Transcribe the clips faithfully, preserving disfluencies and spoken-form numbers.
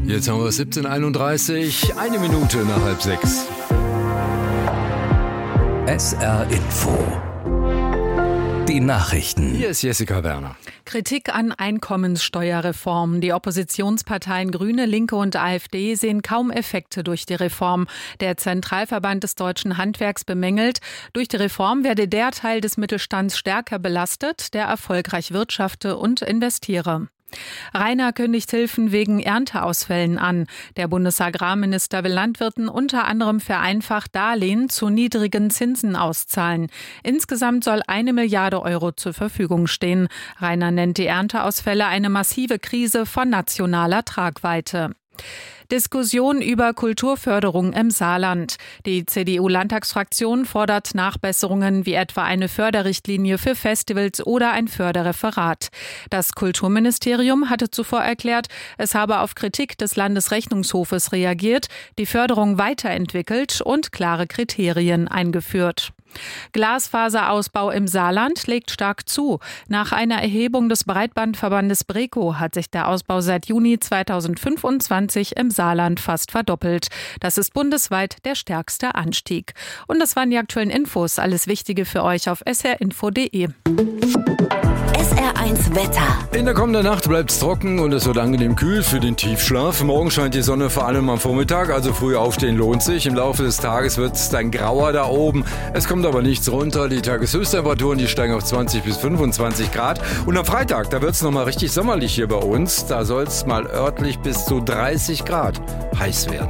Jetzt haben wir siebzehn Uhr einunddreißig, eine Minute nach halb sechs. S R Info. Die Nachrichten. Hier ist Jessica Werner. Kritik an Einkommenssteuerreform. Die Oppositionsparteien Grüne, Linke und AfD sehen kaum Effekte durch die Reform. Der Zentralverband des deutschen Handwerks bemängelt, durch die Reform werde der Teil des Mittelstands stärker belastet, der erfolgreich wirtschafte und investiere. Rainer kündigt Hilfen wegen Ernteausfällen an. Der Bundesagrarminister will Landwirten unter anderem vereinfacht Darlehen zu niedrigen Zinsen auszahlen. Insgesamt soll eine Milliarde Euro zur Verfügung stehen. Rainer nennt die Ernteausfälle eine massive Krise von nationaler Tragweite. Diskussion über Kulturförderung im Saarland. Die C D U-Landtagsfraktion fordert Nachbesserungen wie etwa eine Förderrichtlinie für Festivals oder ein Förderreferat. Das Kulturministerium hatte zuvor erklärt, es habe auf Kritik des Landesrechnungshofes reagiert, die Förderung weiterentwickelt und klare Kriterien eingeführt. Glasfaserausbau im Saarland legt stark zu. Nach einer Erhebung des Breitbandverbandes BREKO hat sich der Ausbau seit Juni zweitausendfünfundzwanzig im Saarland fast verdoppelt. Das ist bundesweit der stärkste Anstieg. Und das waren die aktuellen Infos. Alles Wichtige für euch auf s r info punkt d e. S R eins Wetter. In der kommenden Nacht bleibt es trocken und es wird angenehm kühl für den Tiefschlaf. Morgen scheint die Sonne vor allem am Vormittag, also früh aufstehen lohnt sich. Im Laufe des Tages wird es dann grauer da oben. Es kommt aber nichts runter. Die Tageshöchsttemperaturen, die steigen auf zwanzig bis fünfundzwanzig Grad. Und am Freitag, da wird es nochmal richtig sommerlich hier bei uns. Da soll es mal örtlich bis zu dreißig Grad heiß werden.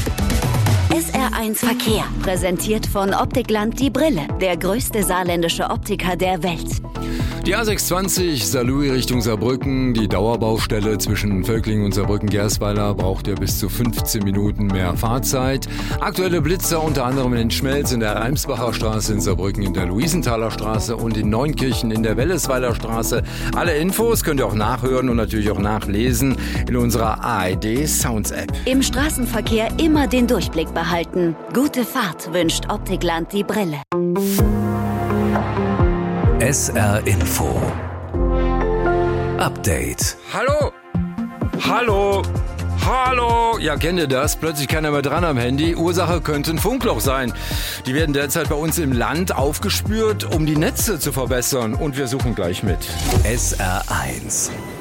S R eins Verkehr. Präsentiert von Optikland die Brille. Der größte saarländische Optiker der Welt. Die A sechshundertzwanzig Saarlouis Richtung Saarbrücken, die Dauerbaustelle zwischen Völklingen und Saarbrücken-Gersweiler braucht ja bis zu fünfzehn Minuten mehr Fahrzeit. Aktuelle Blitzer unter anderem in Schmelz in der Reimsbacher Straße, in Saarbrücken in der Luisenthaler Straße und in Neunkirchen in der Wellesweiler Straße. Alle Infos könnt ihr auch nachhören und natürlich auch nachlesen in unserer A R D Sounds App. Im Straßenverkehr immer den Durchblick behalten. Gute Fahrt wünscht Optikland die Brille. S R Info. Update. Hallo? Hallo? Hallo? Ja, kennt ihr das? Plötzlich keiner mehr dran am Handy. Ursache könnte ein Funkloch sein. Die werden derzeit bei uns im Land aufgespürt, um die Netze zu verbessern. Und wir suchen gleich mit. S R eins.